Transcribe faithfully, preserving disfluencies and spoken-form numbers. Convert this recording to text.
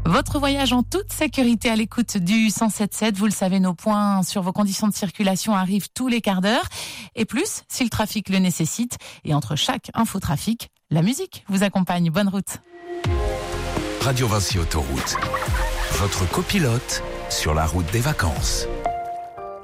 Votre voyage en toute sécurité à l'écoute du cent sept sept. Vous le savez, nos points sur vos conditions de circulation arrivent tous les quarts d'heure. Et plus, si le trafic le nécessite. Et entre chaque infotrafic, la musique vous accompagne. Bonne route. Radio Vinci Autoroute. Votre copilote sur la route des vacances.